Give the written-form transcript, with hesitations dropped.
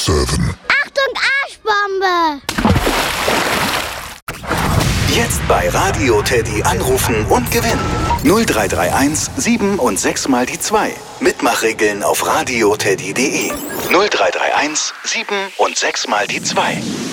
7. Achtung, Arschbombe! Jetzt bei Radio Teddy anrufen und gewinnen. 0331 7 und 6 mal die 2. Mitmachregeln auf radioteddy.de. 0331 7 und 6 mal die 2.